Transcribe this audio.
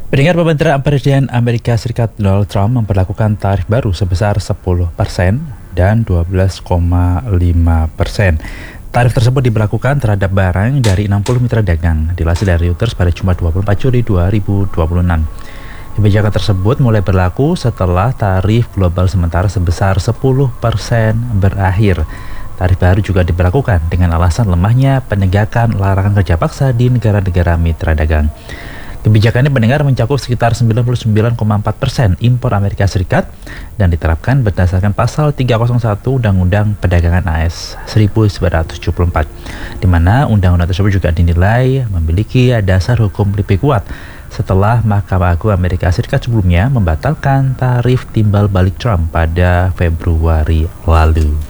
Pendengar, pemerintahan Presiden Amerika Serikat Donald Trump memperlakukan tarif baru sebesar 10% dan 12,5%. Tarif tersebut diberlakukan terhadap barang dari 60 mitra dagang, dilansir dari Reuters pada Jumat 24 Juli 2026. Kebijakan tersebut mulai berlaku setelah tarif global sementara sebesar 10% berakhir. Tarif baru juga diberlakukan dengan alasan lemahnya penegakan larangan kerja paksa di negara-negara mitra dagang. Kebijakan ini pendengar mencakup sekitar 99,4% impor Amerika Serikat dan diterapkan berdasarkan pasal 301 Undang-Undang Perdagangan AS 1974, di mana undang-undang tersebut juga dinilai memiliki dasar hukum lebih kuat setelah Mahkamah Agung Amerika Serikat sebelumnya membatalkan tarif timbal balik Trump pada Februari lalu.